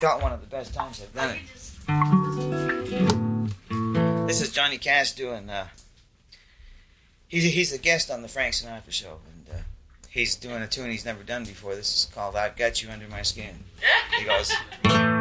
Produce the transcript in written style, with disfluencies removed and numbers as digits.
got one of the best times I've done it. This is Johnny Cash doing. He's a guest on the Frank Sinatra show, and he's doing a tune he's never done before. This is called "I've Got You Under My Skin." He goes.